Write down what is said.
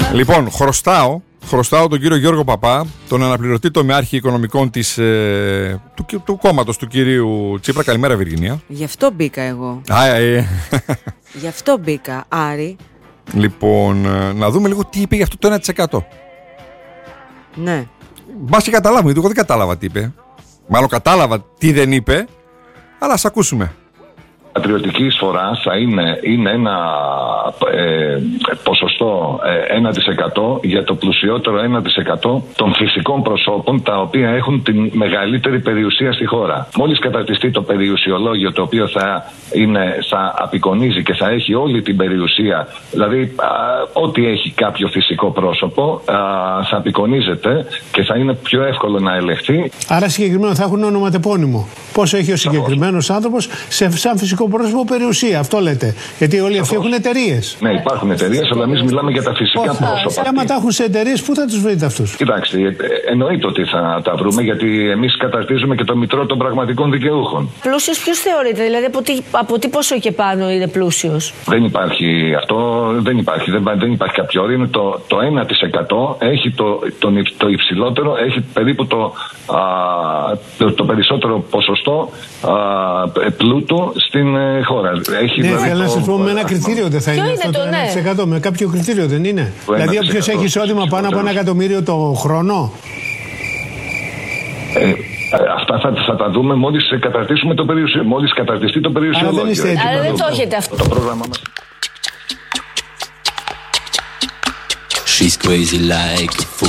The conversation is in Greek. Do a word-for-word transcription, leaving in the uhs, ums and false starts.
Λοιπόν, χρωστάω, χρωστάω τον κύριο Γιώργο Παπά, τον αναπληρωτή τομεάρχη οικονομικών της, ε, του, του κόμματος του κυρίου Τσίπρα. Καλημέρα, Βιργινία. Γι' αυτό μπήκα εγώ. Α, ε. Γι' αυτό μπήκα, Άρη. Λοιπόν, να δούμε λίγο τι είπε για αυτό το ένα τοις εκατό. Ναι. Μπας και καταλάβουμε, γιατί εγώ δεν κατάλαβα τι είπε. Μάλλον κατάλαβα τι δεν είπε, αλλά ας ακούσουμε. Πατριωτική εισφορά θα είναι, είναι ένα ε, ποσοστό ε, ένα τοις εκατό για το πλουσιότερο ένα τοις εκατό των φυσικών προσώπων, τα οποία έχουν την μεγαλύτερη περιουσία στη χώρα. Μόλις καταρτιστεί το περιουσιολόγιο, το οποίο θα, είναι, θα απεικονίζει και θα έχει όλη την περιουσία, δηλαδή α, ό,τι έχει κάποιο φυσικό πρόσωπο α, θα απεικονίζεται και θα είναι πιο εύκολο να ελεγχθεί. Άρα συγκεκριμένα θα έχουν ονοματεπώνυμο. Πόσο έχει ο συγκεκριμένος άνθρωπος σε σαν φυσικό πρόσωπο περιουσία, αυτό λέτε. Γιατί όλοι αυτοί έχουν εταιρείες. Ναι, υπάρχουν εταιρείες, αλλά εμείς μιλάμε για τα φυσικά Όχι, πρόσωπα. άμα τα έχουν σε εταιρείες, πού θα τους βρείτε αυτούς? Κοιτάξτε, εννοείται ότι θα τα βρούμε, γιατί εμείς καταρτίζουμε και το μητρό των πραγματικών δικαιούχων. Πλούσιος ποιος θεωρείται, δηλαδή από τι, από τι ποσό και πάνω είναι πλούσιος? Δεν υπάρχει αυτό, δεν υπάρχει, δεν, δεν υπάρχει κάποιο όριο. Είναι το, το ένα τοις εκατό έχει το, το, το υψηλότερο, έχει περίπου το, α, το, το περισσότερο ποσοστό α, πλούτου στην ε, χώρα. Έχει, ναι, δηλαδή, θέλω να σας πω, με ένα κριτήριο δεν θα είναι, είναι αυτό το το ένα τοις εκατό, ναι. Με κάποιο κριτήριο δεν είναι? Το δηλαδή όποιος έχει εισόδημα πάνω από ένα εκατομμύριο το χρόνο. Ε, αυτά θα, θα τα δούμε μόλις καταρτήσουμε το περιουσιο, μόλις καταρτιστεί το περιουσιολόγιο. Άρα δεν είστε έτοιμοι. Άρα δεν το έχετε αυτό. Το πρόγραμμα μας. She's crazy like a fool.